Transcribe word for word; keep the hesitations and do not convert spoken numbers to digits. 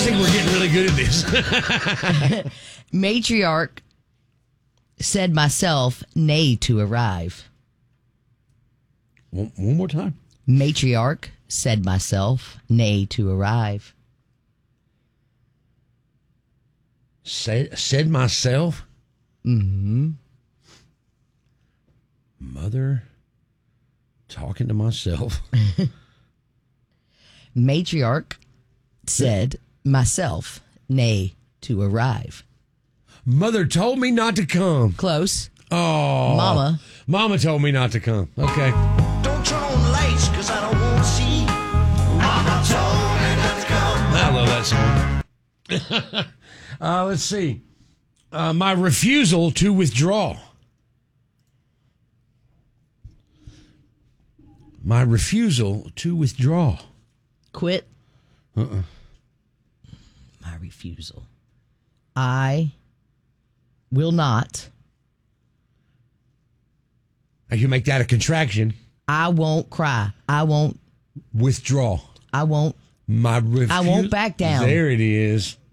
think we're getting really good at this. Matriarch said myself, nay to arrive. One, one more time. Matriarch said myself, nay to arrive. Said, said myself? Mm-hmm. Mother talking to myself. Matriarch said myself, nay to arrive. Mother told me not to come. Close. Oh. Mama. Mama told me not to come. Okay. Don't turn on the lights, cause I don't want to see. Mama told me not to come. I love that song. uh, let's see. Uh, my refusal to withdraw. My refusal to withdraw. Quit. Uh-uh. My refusal. I will not. I can make that a contraction. I won't cry. I won't Withdraw. I won't My refusal. I won't back down. There it is.